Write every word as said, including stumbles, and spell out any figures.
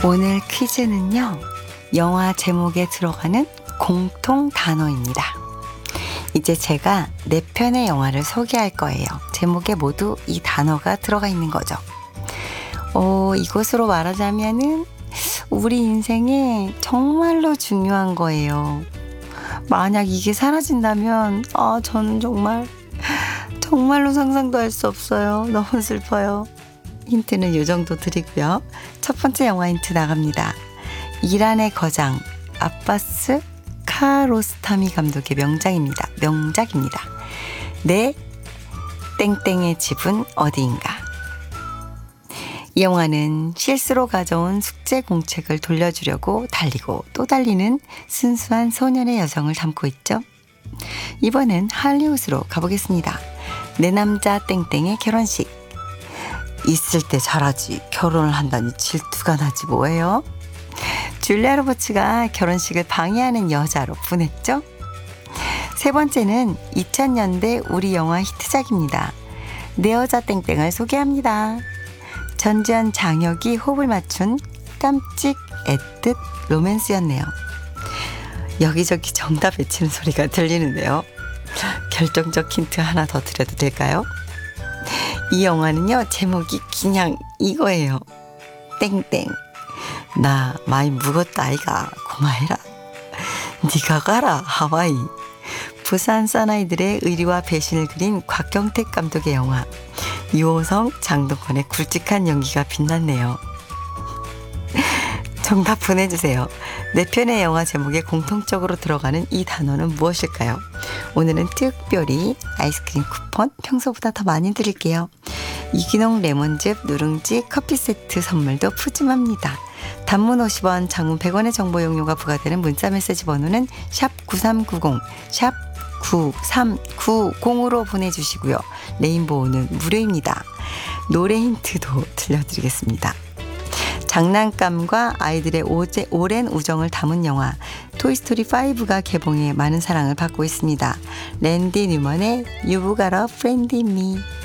오늘 퀴즈는요, 영화 제목에 들어가는 공통 단어입니다. 이제 제가 네 편의 영화를 소개할 거예요. 제목에 모두 이 단어가 들어가 있는 거죠. 어, 이것으로 말하자면은 우리 인생에 정말로 중요한 거예요. 만약 이게 사라진다면 아, 저는 정말 정말로 상상도 할 수 없어요. 너무 슬퍼요. 힌트는 이 정도 드리고요. 첫 번째 영화 힌트 나갑니다. 이란의 거장 아바스 카로스타미 감독의 명작입니다. 명작입니다. 내 땡땡의 집은 어디인가. 이 영화는 실수로 가져온 숙제 공책을 돌려주려고 달리고 또 달리는 순수한 소년의 여정을 담고 있죠. 이번엔 할리우드로 가보겠습니다. 내 남자 땡땡의 결혼식. 있을 때 잘하지 결혼을 한다니 질투가 나지 뭐예요. 줄리아 로버츠가 결혼식을 방해하는 여자로 분했죠. 세 번째는 이천 년대 우리 영화 히트작입니다. 내 여자 땡땡을 소개합니다. 전지현 장혁이 호흡을 맞춘 깜찍 애뜻 로맨스였네요. 여기저기 정답 외치는 소리가 들리는데요. 결정적 힌트 하나 더 드려도 될까요? 이 영화는요, 제목이 그냥 이거예요. 땡땡. 나 많이 묵었다 아이가 고마해라. 니가 가라 하와이. 부산 사나이들의 의리와 배신을 그린 곽경택 감독의 영화. 유호성, 장동건의 굵직한 연기가 빛났네요. 정답 보내주세요. 네 편의 영화 제목에 공통적으로 들어가는 이 단어는 무엇일까요? 오늘은 특별히 아이스크림 쿠폰 평소보다 더 많이 드릴게요. 유기농 레몬즙, 누룽지, 커피 세트 선물도 푸짐합니다. 단문 오십 원, 장문 백 원의 정보 용료가 부과되는 문자메시지 번호는 샵 구삼구공, 샵 구삼구공으로 보내주시고요. 레인보우는 무료입니다. 노래 힌트도 들려드리겠습니다. 장난감과 아이들의 오제, 오랜 우정을 담은 영화 토이스토리 파이브가 개봉해 많은 사랑을 받고 있습니다. 랜디 뉴먼의 You've Got a Friend in Me.